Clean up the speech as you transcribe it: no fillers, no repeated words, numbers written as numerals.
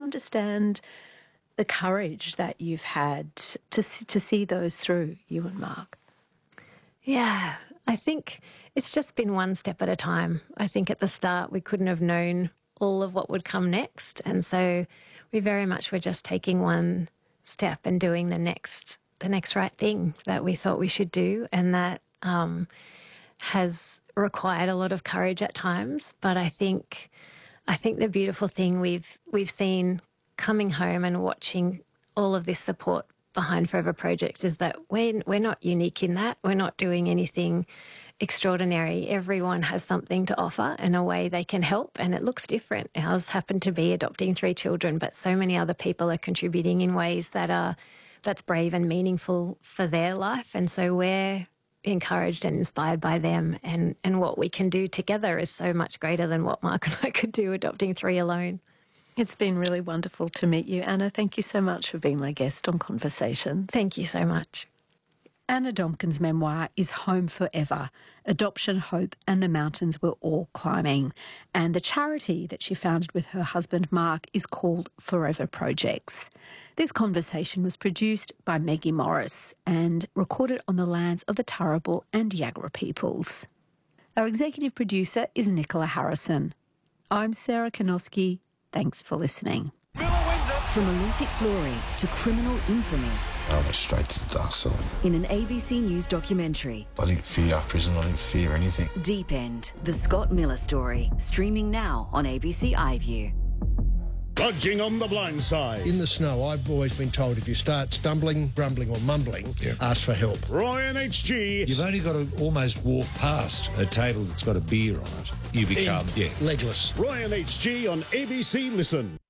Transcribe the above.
understand the courage that you've had to see those through, you and Mark. Yeah, I think it's just been one step at a time. I think at the start we couldn't have known all of what would come next, and so we very much were just taking one step and doing the next right thing that we thought we should do, and that has required a lot of courage at times. But I think the beautiful thing we've seen coming home and watching all of this support behind Forever Projects is that we're not unique in that. We're not doing anything extraordinary. Everyone has something to offer and a way they can help, and it looks different. Ours happened to be adopting 3 children, but so many other people are contributing in ways that's brave and meaningful for their life, and so we're encouraged and inspired by them, and what we can do together is so much greater than what Mark and I could do adopting 3 alone. It's been really wonderful to meet you, Anna. Thank you so much for being my guest on Conversations. Thank you so much. Anna Domkin's memoir is Home Forever, Adoption, Hope and the Mountains We're All Climbing. And the charity that she founded with her husband Mark is called Forever Projects. This conversation was produced by Maggie Morris and recorded on the lands of the Turrbal and Yagara peoples. Our executive producer is Nicola Harrison. I'm Sarah Kanowski. Thanks for listening. From Olympic glory to criminal infamy. I went straight to the dark side. In an ABC News documentary. I didn't fear prison, I didn't fear anything. Deep End, the Scott Miller story, streaming now on ABC iView. Lodging on the blind side. In the snow, I've always been told if you start stumbling, grumbling or mumbling, ask for help. Roy and HG. You've only got to almost walk past a table that's got a beer on it. You become, legless. Roy and HG on ABC Listen.